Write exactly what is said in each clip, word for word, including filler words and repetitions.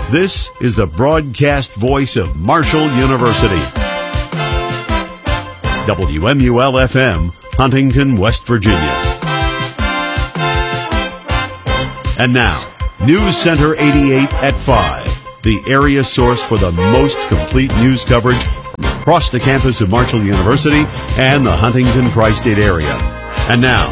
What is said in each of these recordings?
This is the broadcast voice of Marshall University. W M U L F M, Huntington, West Virginia. And now, News Center eighty-eight at five, the area source for the most complete news coverage across the campus of Marshall University and the Huntington Tri-State area. And now,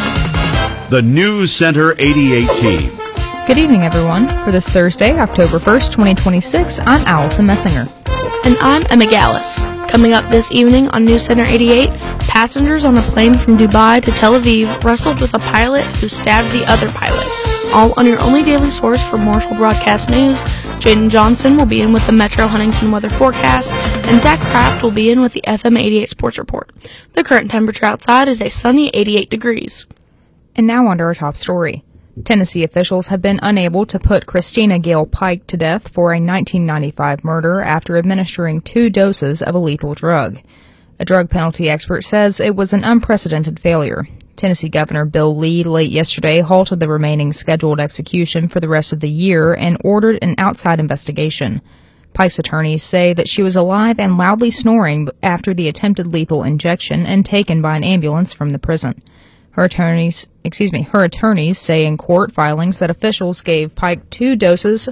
the News Center eighty-eight team. Good evening, everyone. For this Thursday, October first, twenty twenty-six, I'm Allison Messinger. And I'm Emma Gallus. Coming up this evening on News Center eighty-eight, passengers on a plane from Dubai to Tel Aviv wrestled with a pilot who stabbed the other pilot. All on your only daily source for Marshall Broadcast News. Jaden Johnson will be in with the Metro Huntington weather forecast, and Zach Kraft will be in with the F M eighty-eight Sports Report. The current temperature outside is a sunny eighty-eight degrees. And now on to our top story. Tennessee officials have been unable to put Christina Gale Pike to death for a nineteen ninety-five murder after administering two doses of a lethal drug. A drug penalty expert says it was an unprecedented failure. Tennessee Governor Bill Lee late yesterday halted the remaining scheduled execution for the rest of the year and ordered an outside investigation. Pike's attorneys say that she was alive and loudly snoring after the attempted lethal injection and taken by an ambulance from the prison. Her attorneys, excuse me, her attorneys say in court filings that officials gave Pike two doses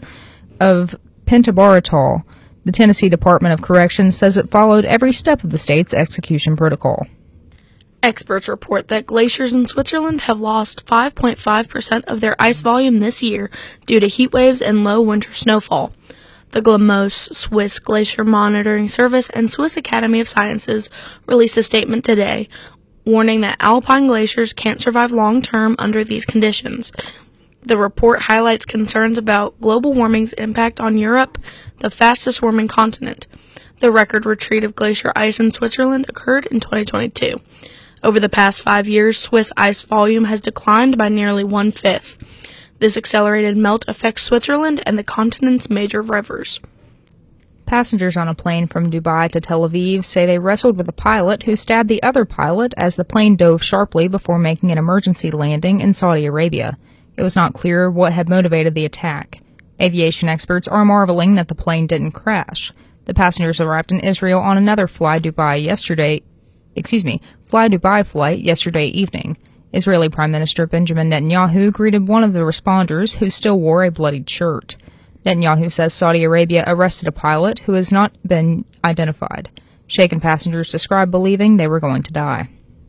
of pentobarbital. The Tennessee Department of Corrections says it followed every step of the state's execution protocol. Experts report that glaciers in Switzerland have lost five point five percent of their ice volume this year due to heat waves and low winter snowfall. The Glamos Swiss Glacier Monitoring Service and Swiss Academy of Sciences released a statement today warning that alpine glaciers can't survive long-term under these conditions. The report highlights concerns about global warming's impact on Europe, the fastest-warming continent. The record retreat of glacier ice in Switzerland occurred in twenty twenty-two. Over the past five years, Swiss ice volume has declined by nearly one-fifth. This accelerated melt affects Switzerland and the continent's major rivers. Passengers on a plane from Dubai to Tel Aviv say they wrestled with a pilot who stabbed the other pilot as the plane dove sharply before making an emergency landing in Saudi Arabia. It was not clear what had motivated the attack. Aviation experts are marveling that the plane didn't crash. The passengers arrived in Israel on another Fly Dubai yesterday, excuse me, Fly Dubai flight yesterday evening. Israeli Prime Minister Benjamin Netanyahu greeted one of the responders who still wore a bloodied shirt. Netanyahu says Saudi Arabia arrested a pilot who has not been identified. Shaken passengers described believing they were going to die.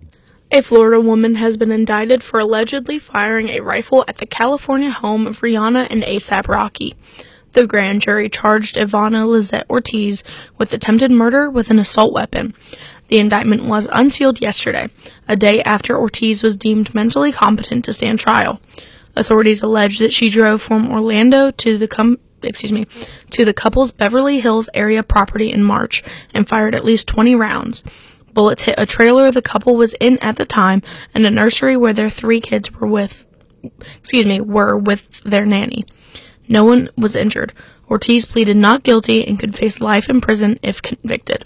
A Florida woman has been indicted for allegedly firing a rifle at the California home of Rihanna and A$AP Rocky. The grand jury charged Ivana Lizette Ortiz with attempted murder with an assault weapon. The indictment was unsealed yesterday, a day after Ortiz was deemed mentally competent to stand trial. Authorities allege that she drove from Orlando to the com- excuse me, to the couple's Beverly Hills area property in March and fired at least twenty rounds. Bullets hit a trailer the couple was in at the time and a nursery where their three kids were with, excuse me, were with their nanny. No one was injured. Ortiz pleaded not guilty and could face life in prison if convicted.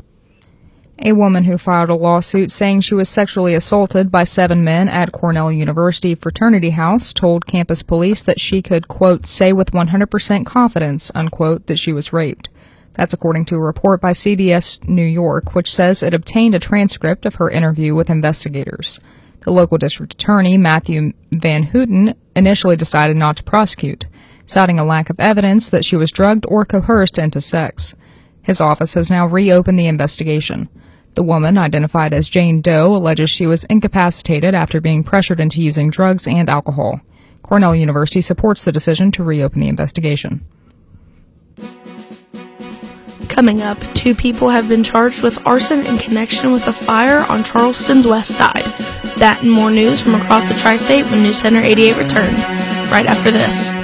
A woman who filed a lawsuit saying she was sexually assaulted by seven men at Cornell University fraternity house told campus police that she could, quote, say with one hundred percent confidence, unquote, that she was raped. That's according to a report by C B S New York, which says it obtained a transcript of her interview with investigators. The local district attorney, Matthew Van Houten, initially decided not to prosecute, citing a lack of evidence that she was drugged or coerced into sex. His office has now reopened the investigation. The woman, identified as Jane Doe, alleges she was incapacitated after being pressured into using drugs and alcohol. Cornell University supports the decision to reopen the investigation. Coming up, two people have been charged with arson in connection with a fire on Charleston's west side. That and more news from across the tri-state when News Center eighty-eight returns, right after this.